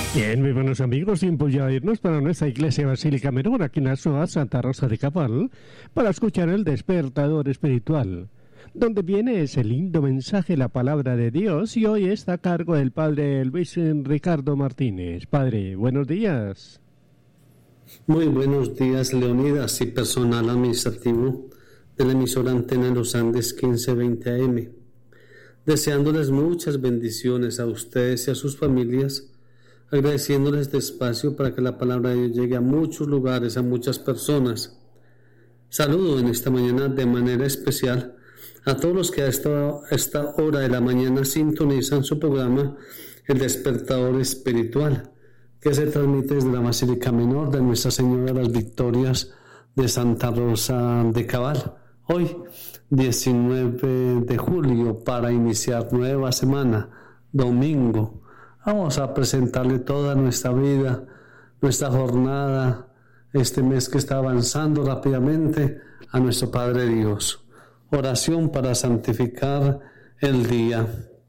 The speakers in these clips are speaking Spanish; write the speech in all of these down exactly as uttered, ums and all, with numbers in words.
Bien, muy buenos amigos, tiempo ya de irnos para nuestra iglesia Basílica Menor, aquí en la ciudad Santa Rosa de Cabal, para escuchar el despertador espiritual, donde viene ese lindo mensaje, la palabra de Dios, y hoy está a cargo del Padre Luis Ricardo Martínez. Padre, buenos días. Muy buenos días, Leonidas y personal administrativo de la emisora Antena de los Andes quince veinte A M. Deseándoles muchas bendiciones a ustedes y a sus familias, agradeciéndoles este espacio para que la palabra de Dios llegue a muchos lugares, a muchas personas. Saludo en esta mañana de manera especial a todos los que a esta, esta hora de la mañana sintonizan su programa El Despertador Espiritual, que se transmite desde la Basílica Menor de Nuestra Señora de las Victorias de Santa Rosa de Cabal. Hoy, diecinueve de julio, para iniciar nueva semana, domingo. Vamos a presentarle toda nuestra vida, nuestra jornada, este mes que está avanzando rápidamente a nuestro Padre Dios. Oración para santificar el día.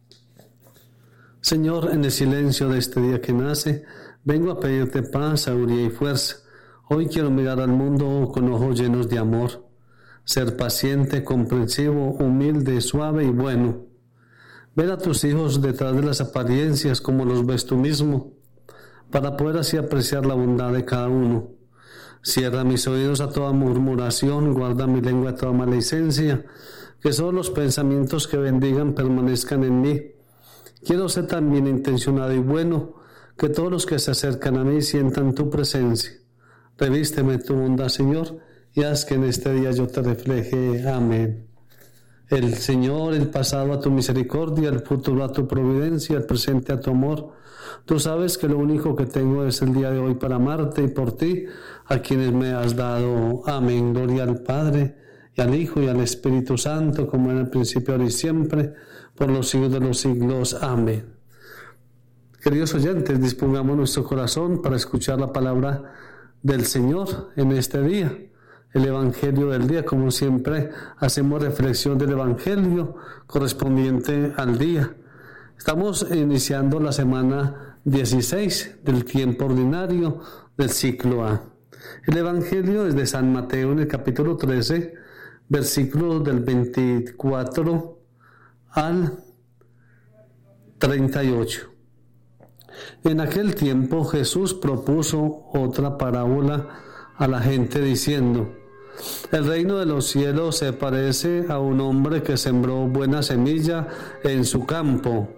Señor, en el silencio de este día que nace, vengo a pedirte paz, sabiduría y fuerza. Hoy quiero mirar al mundo con ojos llenos de amor, ser paciente, comprensivo, humilde, suave y bueno. Ver a tus hijos detrás de las apariencias como los ves tú mismo, para poder así apreciar la bondad de cada uno. Cierra mis oídos a toda murmuración, guarda mi lengua a toda maledicencia, que solo los pensamientos que bendigan permanezcan en mí. Quiero ser tan bien intencionado y bueno, que todos los que se acercan a mí sientan tu presencia. Revísteme tu bondad, Señor, y haz que en este día yo te refleje. Amén. El Señor, el pasado a tu misericordia, el futuro a tu providencia, el presente a tu amor. Tú sabes que lo único que tengo es el día de hoy para amarte y por ti, a quienes me has dado. Amén. Gloria al Padre, y al Hijo, y al Espíritu Santo, como en el principio, ahora y siempre, por los siglos de los siglos. Amén. Queridos oyentes, dispongamos nuestro corazón para escuchar la palabra del Señor en este día. El Evangelio del día, como siempre, hacemos reflexión del Evangelio correspondiente al día. Estamos iniciando la semana dieciséis del tiempo ordinario del ciclo A. El Evangelio es de San Mateo en el capítulo trece, versículos del veinticuatro al treinta y ocho. En aquel tiempo Jesús propuso otra parábola a la gente diciendo: el reino de los cielos se parece a un hombre que sembró buena semilla en su campo.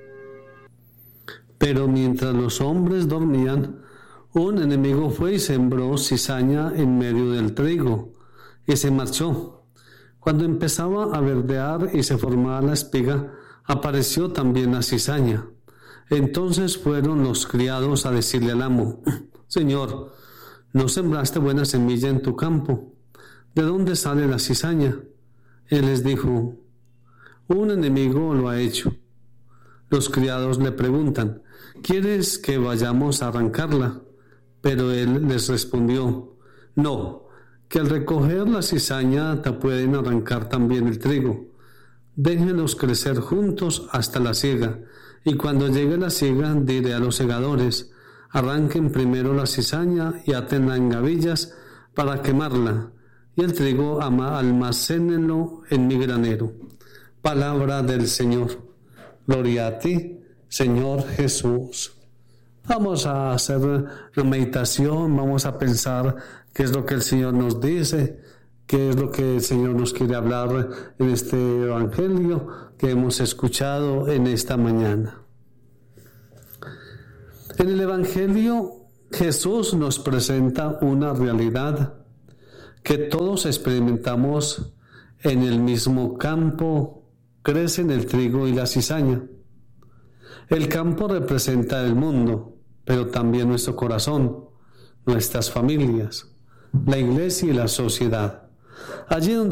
Pero mientras los hombres dormían, un enemigo fue y sembró cizaña en medio del trigo, y se marchó. Cuando empezaba a verdear y se formaba la espiga, apareció también la cizaña. Entonces fueron los criados a decirle al amo: Señor, ¿no sembraste buena semilla en tu campo? ¿De dónde sale la cizaña? Él les dijo: un enemigo lo ha hecho. Los criados le preguntan: ¿quieres que vayamos a arrancarla? Pero él les respondió: no, que al recoger la cizaña te pueden arrancar también el trigo. Déjenlos crecer juntos hasta la siega, y cuando llegue la siega diré a los segadores: arranquen primero la cizaña y átenla en gavillas para quemarla, y el trigo almacénenlo en mi granero. Palabra del Señor. Gloria a ti, Señor Jesús. Vamos a hacer la meditación, vamos a pensar qué es lo que el Señor nos dice, qué es lo que el Señor nos quiere hablar en este Evangelio que hemos escuchado en esta mañana. En el Evangelio, Jesús nos presenta una realidad que todos experimentamos. En el mismo campo crecen el trigo y la cizaña. El campo representa el mundo, pero también nuestro corazón, nuestras familias, la iglesia y la sociedad. Allí donde